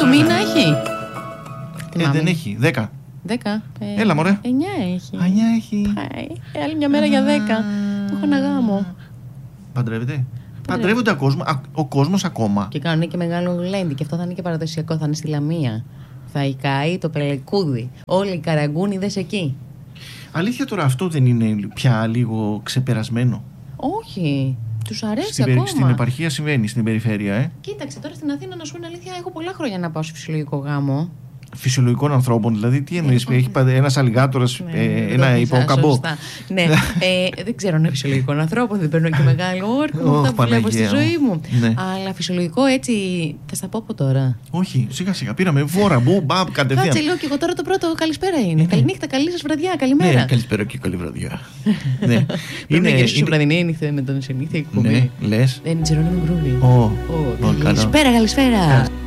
του μήνα έχει. Δεν έχει. 10. 10. Έλα, μωρέ. 9 έχει. 9 έχει. Άλλη μια μέρα για 10. Έχω ένα γάμο. Παντρεύεται. Παντρεύονται ο κόσμος ακόμα. Και κάνουν και μεγάλο γλέντι. Και αυτό θα είναι και παραδοσιακό. Θα είναι στη Λαμία. Θα εικάει το πελεκούδι. Όλοι οι καραγκούνιδες εκεί. Αλήθεια τώρα, αυτό δεν είναι πια λίγο ξεπερασμένο? Όχι. Τους αρέσει ακόμα. Στην επαρχία συμβαίνει, στην περιφέρεια, Κοίταξε, τώρα στην Αθήνα, να σου πω αλήθεια, έχω πολλά χρόνια να πάω σε φυσιολογικό γάμο. Φυσιολογικών ανθρώπων, δηλαδή, τι εννοείς? Έχει ένας αλιγάτορας, ένα υπόκαμπο? Ναι, δεν ξέρω αν είναι φυσιολογικών ανθρώπων, δεν παίρνω και μεγάλο όρκο αυτά που βλέπω στη ζωή μου. Αλλά φυσιολογικό έτσι. Θα στα πω από τώρα. Όχι, σιγά σιγά. Πήραμε βόρα, μπαμ, κατευθείαν. Κάτσε λίγο και εγώ τώρα το πρώτο καλησπέρα είναι. Καληνύχτα, καλή σας βραδιά, καλημέρα. Ναι, καλησπέρα και καλή βραδιά. Είναι σου βραδινή νύχτα με τον σε νύχτα εκπομπή. Ναι, λες. Δεν ξέρω, είναι Γκρούλη. Καλησπέρα. Καλησπέρα.